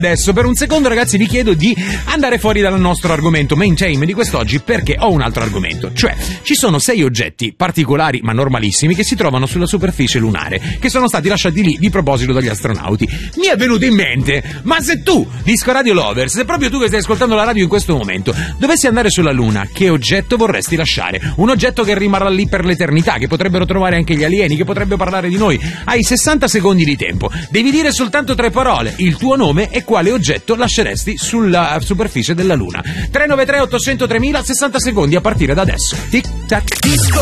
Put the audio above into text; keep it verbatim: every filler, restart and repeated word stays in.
Adesso per un secondo, ragazzi, vi chiedo di andare fuori dal nostro argomento main theme di quest'oggi, perché ho un altro argomento. Cioè, ci sono sei oggetti particolari ma normalissimi che si trovano sulla superficie lunare, che sono stati lasciati lì di proposito dagli astronauti. Mi è venuto in mente, ma se tu, Disco Radio Lovers, se proprio tu che stai ascoltando la radio in questo momento, dovessi andare sulla Luna, che oggetto vorresti lasciare? Un oggetto che rimarrà lì per l'eternità, che potrebbero trovare anche gli alieni, che potrebbe parlare di noi. Hai sessanta secondi di tempo. Devi dire soltanto tre parole, il tuo nome e quale oggetto lasceresti sulla superficie della Luna. tre nove tre otto zero zero tre mille, sessanta secondi a partire da adesso. Tic tac. Disco